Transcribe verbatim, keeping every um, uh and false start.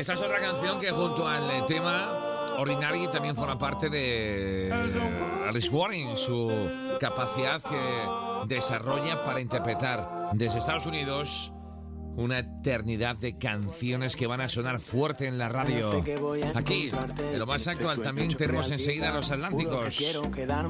Esta es otra canción que junto al tema Ordinary también forma parte de eh, Alice Warren, su capacidad que desarrolla para interpretar desde Estados Unidos una eternidad de canciones que van a sonar fuerte en la radio. Aquí, en lo más actual, también tenemos enseguida Los Atlánticos.